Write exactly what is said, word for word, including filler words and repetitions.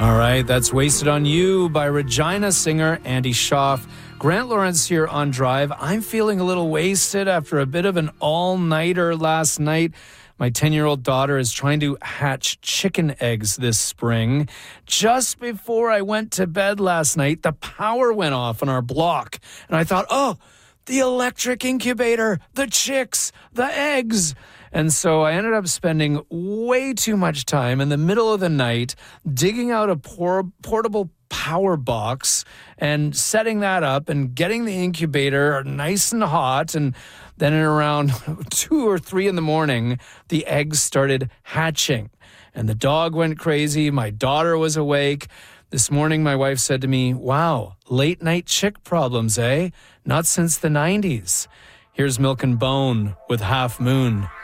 All right, that's Wasted on You by Regina singer Andy Schaaf. Grant Lawrence here on Drive. I'm feeling a little wasted after a bit of an all-nighter last night. My ten-year-old daughter is trying to hatch chicken eggs this spring. Just before I went to bed last night, the power went off on our block. And I thought, oh, the electric incubator, the chicks, the eggs. And so I ended up spending way too much time in the middle of the night digging out a por- portable power box and setting that up and getting the incubator nice and hot. And then at around two or three in the morning, the eggs started hatching. And the dog went crazy. My daughter was awake. This morning, my wife said to me, wow, late night chick problems, eh? Not since the nineties. Here's Milk and Bone with Half Moon.